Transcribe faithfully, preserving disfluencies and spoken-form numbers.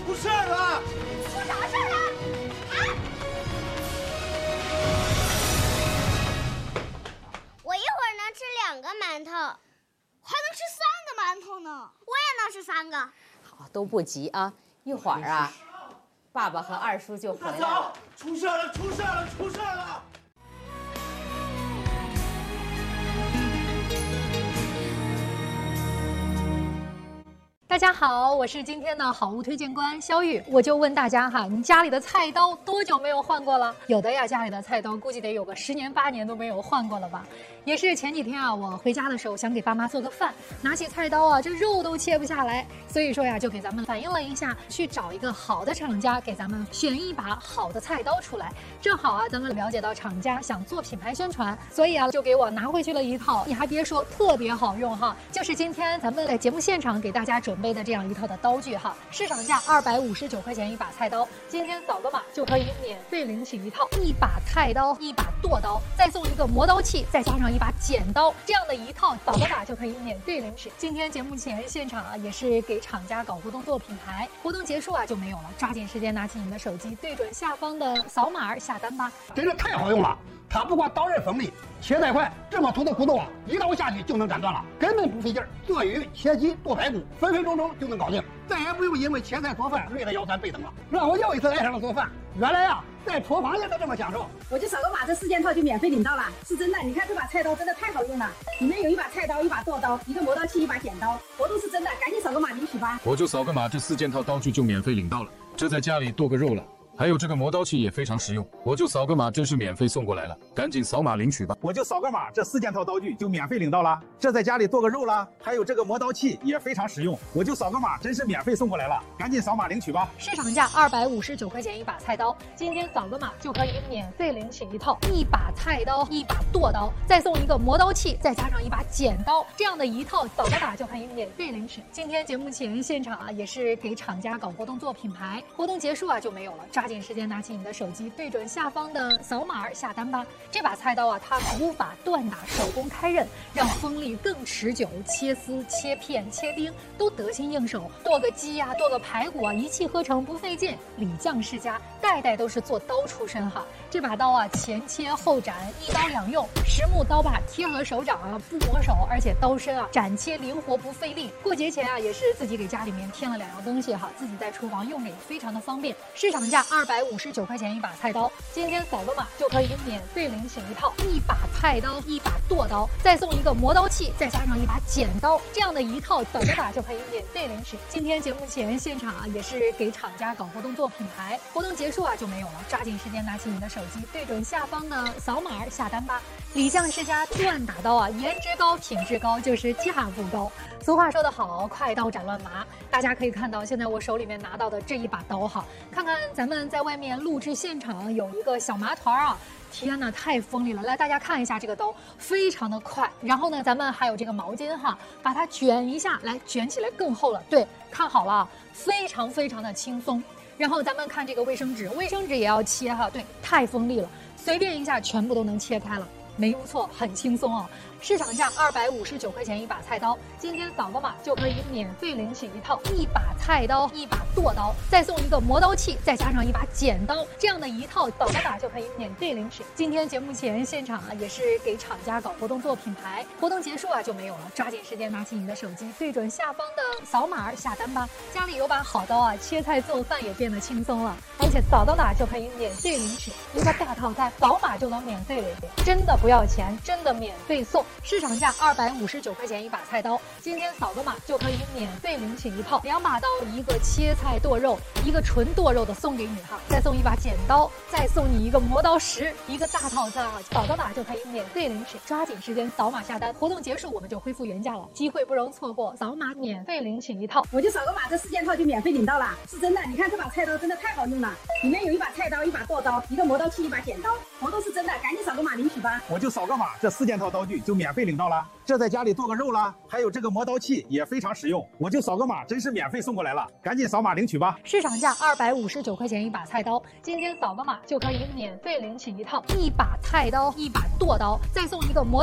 出事儿了！ 出啥事儿了？啊！我一会儿能吃两个馒头，还能吃三个馒头呢。我也能吃三个。 好，都不急啊，一会儿啊，爸爸和二叔就回来了。 出事了！出事了！出事了！ 大家好，我是今天的好物推荐官肖玉。我就问大家哈，你家里的菜刀多久没有换过了？有的呀，家里的菜刀估计得有个十年八年都没有换过了吧。也是前几天啊，我回家的时候想给爸妈做个饭，拿起菜刀啊，这肉都切不下来，所以说呀，就给咱们反映了一下，去找一个好的厂家，给咱们选一把好的菜刀出来。正好啊，咱们了解到厂家想做品牌宣传，所以啊，就给我拿回去了一套。你还别说，特别好用哈，就是今天咱们在节目现场给大家准备的这样一套的刀具哈，市场价二百五十九块钱一把菜刀，今天扫个码就可以免费领取一套，一把菜刀，一把剁刀，再送一个磨刀器，再加上一把剪刀，这样的一套扫个码就可以免费领取。今天节目前现场啊，也是给厂家搞活动做品牌，活动结束啊就没有了，抓紧时间拿起你的手机，对准下方的扫码下单吧。 真是太好用了，它不光刀刃锋利，切带快，这么粗的骨头啊，一刀下去就能斩断了，根本不费劲儿。做鱼、切鸡、剁排骨，分分钟钟就能搞定，再也不用因为切菜做饭累得腰酸背疼了，让我又一次爱上了做饭。原来啊，在厨房也能这么享受。 我就扫个码，这四件套就免费领到了，是真的。你看这把菜刀真的太好用了，里面有一把菜刀、一把剁刀、一个磨刀器、一把剪刀，活动是真的，赶紧扫个码领取吧。 我就扫个码，这四件套刀具就免费领到了，这在家里剁个肉了。还有这个磨刀器也非常实用，我就扫个码，真是免费送过来了，赶紧扫码领取吧。 我就扫个码，这四件套刀具就免费领到了，这在家里剁个肉了。还有这个磨刀器也非常实用，我就扫个码，真是免费送过来了，赶紧扫码领取吧。 市场价二百五十九块钱一把菜刀，今天扫个码就可以免费领取一套，一把菜刀，一把剁刀，再送一个磨刀器，再加上一把剪刀，这样的一套扫个码就可以免费领取。今天节目前现场啊，也是给厂家搞活动做品牌，活动结束啊就没有了，抓紧时间拿起你的手机，对准下方的扫码下单吧。这把菜刀啊，它古法锻打，手工开刃，让锋利更持久，切丝、切片、切丁都得心应手。剁个鸡呀、啊，剁个排骨啊，一气呵成，不费劲。李将世家，代代都是做刀出身哈。这把刀啊，前切后斩，一刀两用，实木刀把贴合手掌啊，不磨手，而且刀身啊，斩切灵活，不费力。过节前啊，也是自己给家里面添了两样东西哈，自己在厨房用着也非常的方便。市场价二百五十九块钱一把菜刀，今天扫个码就可以免费领取一套，一把菜刀，一把剁刀，再送一个磨刀器，再加上一把剪刀，这样的一套扫个码就可以免费领取。今天节目前现场啊，也是给厂家搞活动做品牌，活动结束啊就没有了，抓紧时间拿起你的手机，对准下方的扫码下单吧。李将世家锻打刀啊，颜值高，品质高，就是价不高。俗话说得好，快刀斩乱麻。大家可以看到，现在我手里面拿到的这一把刀哈，看看咱们在外面录制现场有一个小麻团啊，天哪，太锋利了！来，大家看一下这个刀，非常的快。然后呢，咱们还有这个毛巾哈，把它卷一下，来卷起来更厚了。对，看好了，非常非常的轻松。然后咱们看这个卫生纸，卫生纸也要切哈，对，太锋利了，随便一下全部都能切开了。没有错，很轻松哦。市场价二百五十九块钱一把菜刀，今天扫个码就可以免费领取一套，一把菜刀，一把剁刀，再送一个磨刀器，再加上一把剪刀，这样的一套扫个码就可以免费领取。今天节目前现场啊，也是给厂家搞活动做品牌，活动结束啊就没有了，抓紧时间拿起你的手机，对准下方的扫码下单吧。家里有把好刀啊，切菜做饭也变得轻松了，而且扫到哪就可以免费领取一个大套餐，扫码就能免费领取，真的不要钱，真的免费送。市场价二百五十九块钱一把菜刀，今天扫个码就可以免费领取一套，两把刀，一个切菜剁肉，一个纯剁肉的送给你哈，再送一把剪刀，再送你一个磨刀石，一个大套餐啊，扫个码就可以免费领取，抓紧时间扫码下单，活动结束我们就恢复原价了，机会不容错过，扫码免费领取一套。 我就扫个码，这四件套就免费领到了，是真的。你看这把菜刀真的太好用了，里面有一把菜刀，一把剁刀，一个磨刀器，一把剪刀，活动是真的，赶紧扫个码领取吧。 我就扫个码，这四件套刀具就免费领到了，这在家里剁个肉了。还有这个磨刀器也非常实用，我就扫个码，真是免费送过来了，赶紧扫码领取吧。 市场价二百五十九块钱一把菜刀，今天扫个码就可以免费领取一套，一把菜刀，一把剁刀，再送一个磨